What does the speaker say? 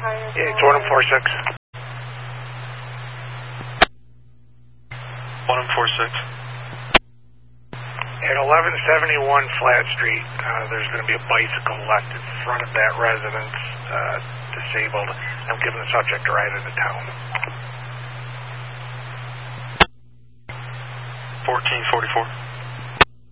Yeah, it's 1146. 1146. At 1171 Flat Street, there's going to be a bicycle left in front of that residence, disabled. I'm giving the subject a ride into town. 1444.